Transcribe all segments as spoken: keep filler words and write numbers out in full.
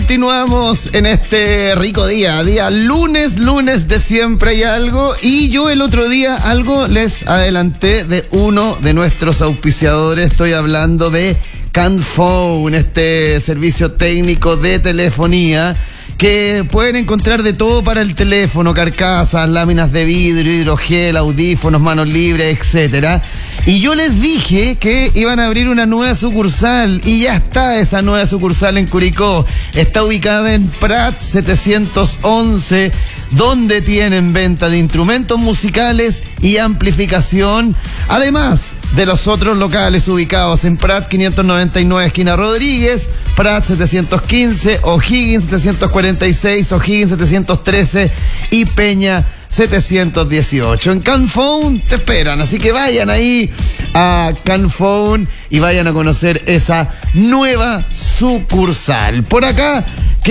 Continuamos en este rico día, día lunes, lunes de siempre hay algo. Y yo el otro día algo les adelanté de uno de nuestros auspiciadores. Estoy hablando de Canphone, este servicio técnico de telefonía que pueden encontrar de todo para el teléfono: carcasas, láminas de vidrio, hidrogel, audífonos, manos libres, etcétera. Y yo les dije que iban a abrir una nueva sucursal, y ya está esa nueva sucursal en Curicó. Está ubicada en Prat setecientos once, donde tienen venta de instrumentos musicales y amplificación, además de los otros locales ubicados en Prat quinientos noventa y nueve, esquina Rodríguez, Prat setecientos quince, O'Higgins setecientos cuarenta y seis, O'Higgins setecientos trece y Peña setecientos dieciocho. En Canphone te esperan, así que vayan ahí a Canphone y vayan a conocer esa nueva sucursal. Por acá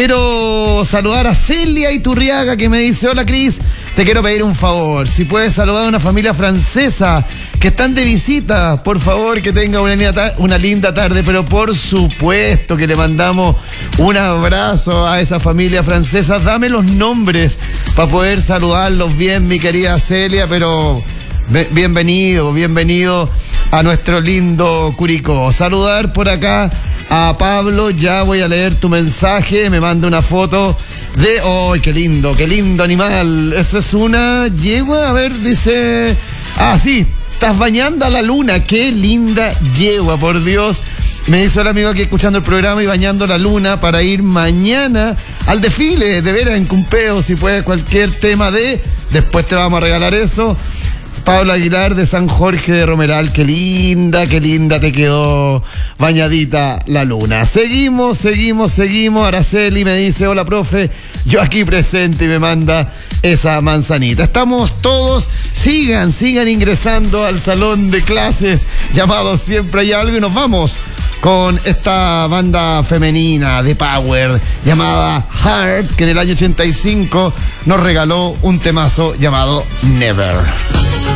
quiero saludar a Celia Iturriaga, que me dice: hola Cris, te quiero pedir un favor, si puedes saludar a una familia francesa que están de visita, por favor, que tenga una, una linda tarde. Pero por supuesto que le mandamos un abrazo a esa familia francesa. Dame los nombres para poder saludarlos bien, mi querida Celia, pero bienvenido, bienvenido a nuestro lindo Curicó. Saludar por acá a Pablo, ya voy a leer tu mensaje, me manda una foto de... ¡Oh, qué lindo, qué lindo animal! Eso es una yegua, a ver, dice... Ah, sí, estás bañando a la luna, qué linda yegua, por Dios. Me dice el amigo aquí escuchando el programa y bañando la luna para ir mañana al desfile, de veras, en Cumpeo, si puedes, cualquier tema de... Después te vamos a regalar eso. Pablo Aguilar de San Jorge de Romeral, qué linda, qué linda te quedó bañadita la luna. Seguimos, seguimos, seguimos. Araceli me dice: hola profe, yo aquí presente, y me manda esa manzanita. Estamos todos, sigan, sigan ingresando al salón de clases llamado Siempre Hay Algo, y nos vamos con esta banda femenina de power llamada Heart, que en el año ochenta y cinco nos regaló un temazo llamado Never.